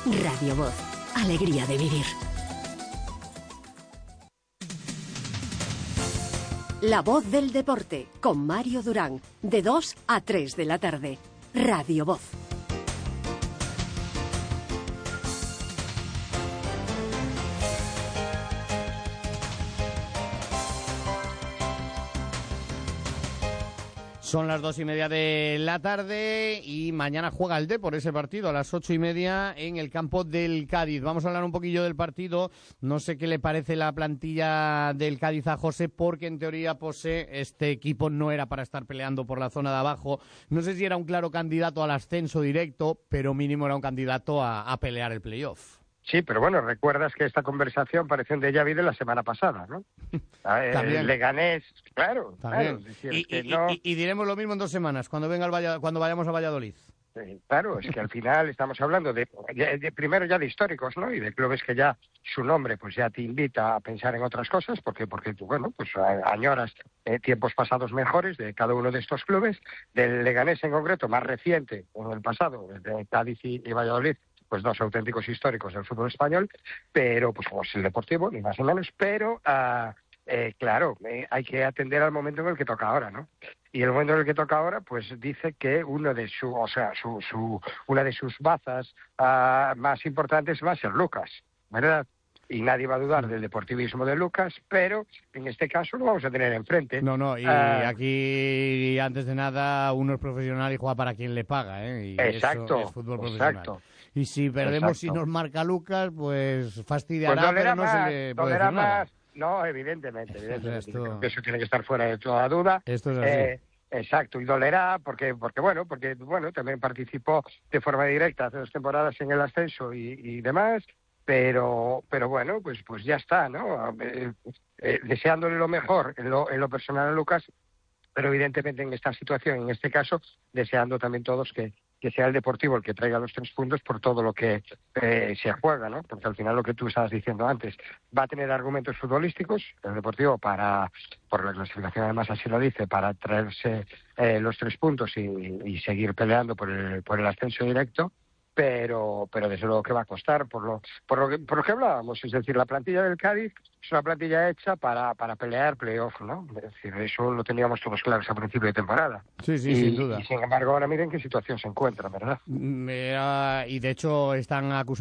Radio Voz, alegría de vivir. La voz del deporte, con Mario Durán, de 2 a 3 de la tarde. Radio Voz. Son las 2:30 de la tarde y mañana juega el Depor ese partido a las 8:30 en el campo del Cádiz. Vamos a hablar un poquillo del partido. No sé qué le parece la plantilla del Cádiz a José, porque en teoría, este equipo no era para estar peleando por la zona de abajo. No sé si era un claro candidato al ascenso directo, pero mínimo era un candidato a pelear el playoff. Sí, pero bueno, recuerdas que esta conversación pareció un déjà vu de la semana pasada, ¿no? También. El Leganés, claro. También. Claro, y diremos lo mismo en 2 semanas, cuando vayamos a Valladolid. Claro, es que al final estamos hablando de primero ya de históricos, ¿no? Y de clubes que ya su nombre pues ya te invita a pensar en otras cosas, porque tú, bueno, pues añoras tiempos pasados mejores de cada uno de estos clubes. Del Leganés en concreto, más reciente, en el pasado, de Cádiz y Valladolid, pues dos auténticos históricos del fútbol español, pero pues como es el Deportivo, ni más ni menos, pero claro, hay que atender al momento en el que toca ahora, ¿no? Y el momento en el que toca ahora, pues dice que una de sus bazas más importantes va a ser Lucas, ¿verdad? Y nadie va a dudar del deportivismo de Lucas, pero en este caso lo vamos a tener enfrente. No, y aquí, antes de nada, uno es profesional y juega para quien le paga, ¿eh? Y exacto, eso es fútbol profesional. Exacto. Y si perdemos, si nos marca Lucas, pues fastidiará, pues pero no más, se le puede decir nada. No, evidentemente. Esto... Eso tiene que estar fuera de toda duda. Esto es así. Exacto, y dolerá porque también participó de forma directa hace 2 temporadas en el ascenso y demás, pero bueno, pues ya está, ¿no? Deseándole lo mejor en lo personal a Lucas, pero evidentemente en esta situación, en este caso, deseando también todos que sea el Deportivo el que traiga los 3 puntos por todo lo que se juega, ¿no? Porque al final lo que tú estabas diciendo antes, va a tener argumentos futbolísticos el Deportivo por la clasificación, además así lo dice, para traerse los 3 puntos y seguir peleando por el ascenso directo, pero desde luego que va a costar por lo que hablábamos, es decir, la plantilla del Cádiz es una plantilla hecha para pelear playoff, ¿no? Es decir, eso lo teníamos todos claros a principio de temporada. Sí, sin duda. Y sin embargo ahora miren qué situación se encuentra, ¿verdad? Y de hecho están acusando